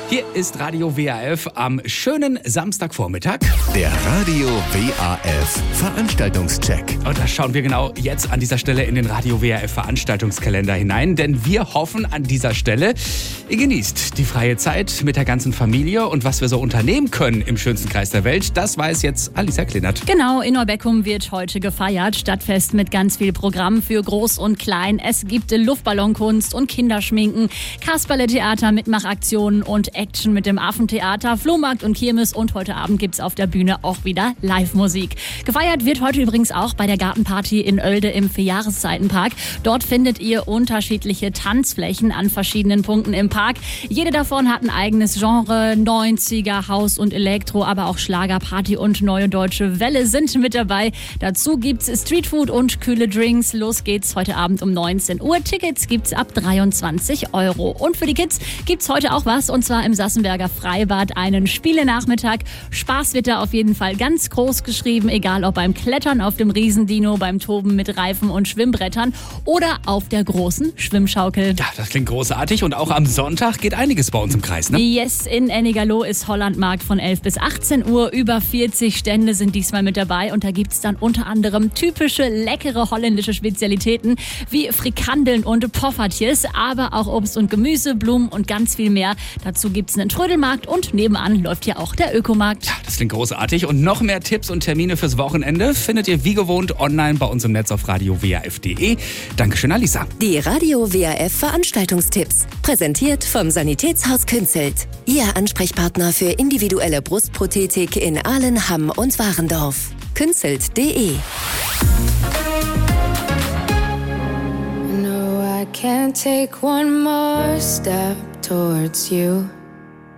Hier ist Radio WAF am schönen Samstagvormittag. Der Radio WAF Veranstaltungscheck. Und da schauen wir genau jetzt an dieser Stelle in den Radio WAF Veranstaltungskalender hinein, denn wir hoffen an dieser Stelle, ihr genießt die freie Zeit mit der ganzen Familie und was wir so unternehmen können im schönsten Kreis der Welt, das weiß jetzt Alisa Kleinert. Genau, in Neubeckum wird heute gefeiert. Stadtfest mit ganz viel Programm für Groß und Klein. Es gibt Luftballonkunst und Kinderschminken, Kasperle-Theater, Mitmachaktionen und Action mit dem Affentheater, Flohmarkt und Kirmes und heute Abend gibt's auf der Bühne auch wieder Live-Musik. Gefeiert wird heute übrigens auch bei der Gartenparty in Oelde im Vierjahreszeitenpark. Dort findet ihr unterschiedliche Tanzflächen an verschiedenen Punkten im Park. Jede davon hat ein eigenes Genre, 90er, House und Elektro, aber auch Schlager, Party und Neue Deutsche Welle sind mit dabei. Dazu gibt's Streetfood und kühle Drinks. Los geht's heute Abend um 19 Uhr. Tickets gibt's ab 23 €. Und für die Kids gibt's heute auch was, und zwar im Sassenberger Freibad einen Spielenachmittag. Spaß wird da auf jeden Fall ganz groß geschrieben, egal ob beim Klettern auf dem Riesendino, beim Toben mit Reifen und Schwimmbrettern oder auf der großen Schwimmschaukel. Ja, das klingt großartig und auch am Sonntag geht einiges bei uns im Kreis, ne? Yes, in Ennigerloh ist Hollandmarkt von 11 bis 18 Uhr. Über 40 Stände sind diesmal mit dabei und da gibt's dann unter anderem typische, leckere holländische Spezialitäten wie Frikandeln und Poffertjes, aber auch Obst und Gemüse, Blumen und ganz viel mehr. Dazu gibt's einen Trödelmarkt und nebenan läuft ja auch der Ökomarkt. Ja, das klingt großartig und noch mehr Tipps und Termine fürs Wochenende findet ihr wie gewohnt online bei uns im Netz auf radiowaf.de. Dankeschön, Alisa. Die Radio WAF Veranstaltungstipps. Präsentiert vom Sanitätshaus Künzelt. Ihr Ansprechpartner für individuelle Brustprothetik in Aalen, Hamm und Warendorf. Künzelt.de. No, I can't take one more step towards you.